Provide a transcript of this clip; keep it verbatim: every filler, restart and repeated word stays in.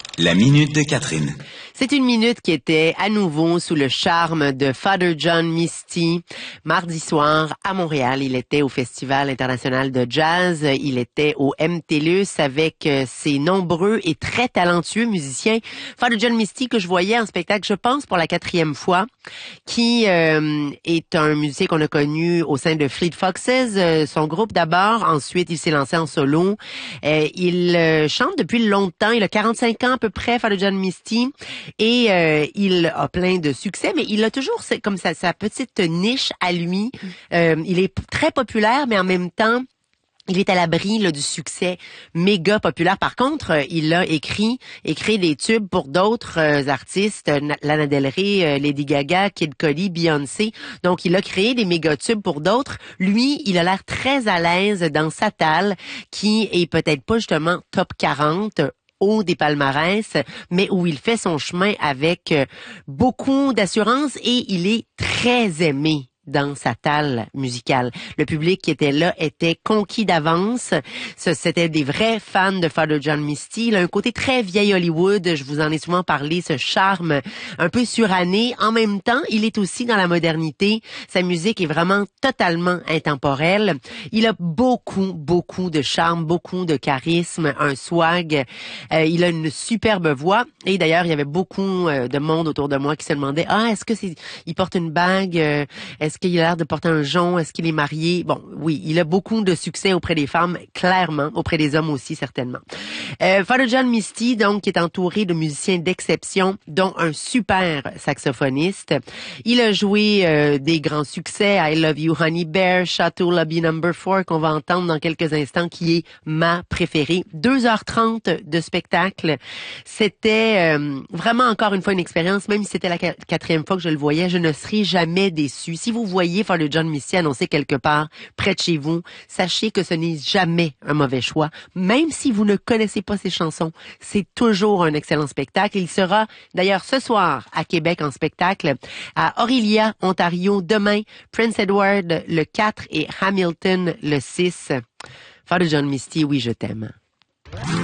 La minute de Catherine. C'est une minute qui était à nouveau sous le charme de Father John Misty. Mardi soir, à Montréal, il était au Festival international de jazz. Il était au M T L U S avec ses nombreux et très talentueux musiciens. Father John Misty, que je voyais en spectacle, je pense, pour la quatrième fois, qui euh, est un musicien qu'on a connu au sein de Fleet Foxes, euh, son groupe d'abord. Ensuite, il s'est lancé en solo. Euh, il euh, chante depuis longtemps. Il a quarante-cinq ans à peu près, Father John Misty. Et euh, il a plein de succès, mais il a toujours comme ça sa petite niche à lui. Euh, il est très populaire, mais en même temps, il est à l'abri là, du succès méga populaire. Par contre, euh, il a écrit, écrit des tubes pour d'autres euh, artistes, Lana Del Rey, euh, Lady Gaga, Kid Cudi, Beyoncé. Donc, il a créé des méga tubes pour d'autres. Lui, il a l'air très à l'aise dans sa talle, qui est peut-être pas justement top quarante, haut des palmarès, mais où il fait son chemin avec beaucoup d'assurance et il est très aimé dans sa talle musicale. Le public qui était là était conquis d'avance. C'était des vrais fans de Father John Misty. Il a un côté très vieil Hollywood, je vous en ai souvent parlé, ce charme un peu suranné. En même temps, il est aussi dans la modernité. Sa musique est vraiment totalement intemporelle. Il a beaucoup, beaucoup de charme, beaucoup de charisme, un swag. Euh, il a une superbe voix. Et d'ailleurs, il y avait beaucoup de monde autour de moi qui se demandait, ah, est-ce que c'est, il porte une bague? Euh, est-ce qu'il a l'air de porter un jonc? Est-ce qu'il est marié? Bon, oui, il a beaucoup de succès auprès des femmes, clairement, auprès des hommes aussi, certainement. Euh, Father John Misty, donc, qui est entouré de musiciens d'exception, dont un super saxophoniste. Il a joué euh, des grands succès, I Love You Honey Bear, Chateau Lobby Number four, qu'on va entendre dans quelques instants, qui est ma préférée. deux heures trente de spectacle. C'était euh, vraiment, encore une fois, une expérience, même si c'était la quatrième fois que je le voyais, je ne serai jamais déçue. Si vous voyez Father John Misty annoncé quelque part près de chez vous, sachez que ce n'est jamais un mauvais choix. Même si vous ne connaissez pas ses chansons, c'est toujours un excellent spectacle. Il sera d'ailleurs ce soir à Québec en spectacle, à Orillia, Ontario, demain, Prince Edward le quatre et Hamilton le six. Father John Misty, oui, je t'aime.